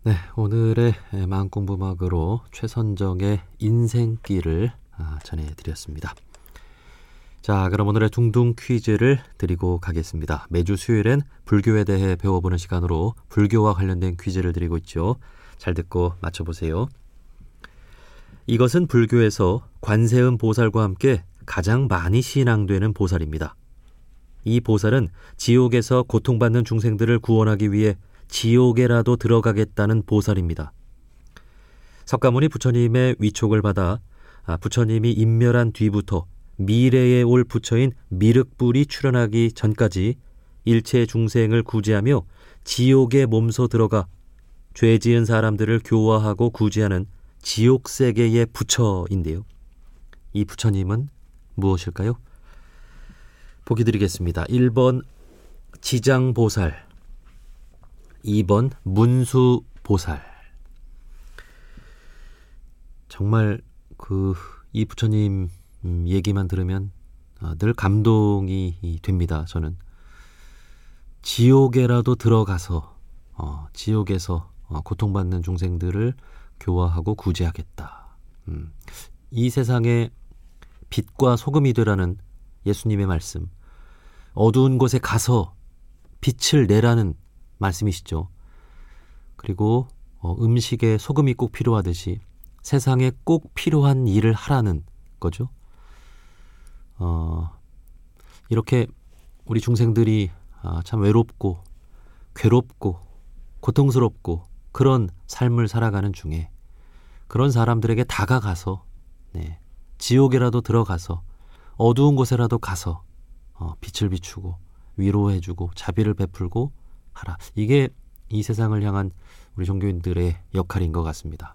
네, 오늘의 마음공부막으로 최선정의 인생길을 전해드렸습니다. 자, 그럼 오늘의 둥둥 퀴즈를 드리고 가겠습니다. 매주 수요일엔 불교에 대해 배워보는 시간으로 불교와 관련된 퀴즈를 드리고 있죠. 잘 듣고 맞춰보세요. 이것은 불교에서 관세음 보살과 함께 가장 많이 신앙되는 보살입니다. 이 보살은 지옥에서 고통받는 중생들을 구원하기 위해 지옥에라도 들어가겠다는 보살입니다. 석가모니 부처님의 위촉을 받아 부처님이 인멸한 뒤부터 미래에 올 부처인 미륵불이 출현하기 전까지 일체 중생을 구제하며 지옥에 몸소 들어가 죄 지은 사람들을 교화하고 구제하는 지옥세계의 부처인데요. 이 부처님은 무엇일까요? 보기 드리겠습니다. 1번 지장보살, 2번 문수보살. 정말 이 부처님 얘기만 들으면 늘 감동이 됩니다. 저는 지옥에라도 들어가서 지옥에서 고통받는 중생들을 교화하고 구제하겠다. 이 세상에 빛과 소금이 되라는 예수님의 말씀, 어두운 곳에 가서 빛을 내라는 말씀이시죠. 그리고 음식에 소금이 꼭 필요하듯이 세상에 꼭 필요한 일을 하라는 거죠. 이렇게 우리 중생들이 참 외롭고 괴롭고 고통스럽고 그런 삶을 살아가는 중에 그런 사람들에게 다가가서 지옥에라도 들어가서 어두운 곳에라도 가서 빛을 비추고 위로해주고 자비를 베풀고 하라. 이게 이 세상을 향한 우리 종교인들의 역할인 것 같습니다.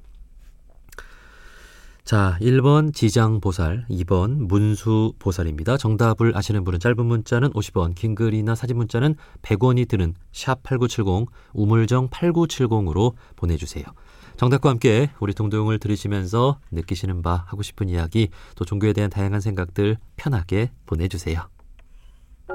자, 1번 지장보살, 2번 문수보살입니다. 정답을 아시는 분은 짧은 문자는 50원, 긴 글이나 사진 문자는 100원이 드는 샵8970, 우물정 8970으로 보내주세요. 정답과 함께 우리 동동을 들으시면서 느끼시는 바, 하고 싶은 이야기, 또 종교에 대한 다양한 생각들 편하게 보내주세요.